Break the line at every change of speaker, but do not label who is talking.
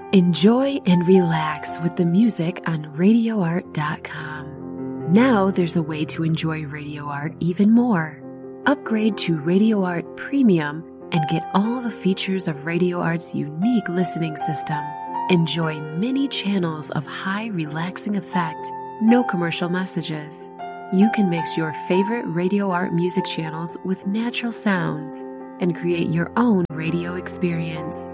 Enjoy and relax with the music on RadioArt.com. Now there's a way to enjoy Radio Art even more. Upgrade to Radio Art Premium and get all the features of Radio Art's unique listening system. Enjoy many channels of high relaxing effect, no commercial messages. You can mix your favorite Radio Art music channels with natural sounds and create your own radio experience.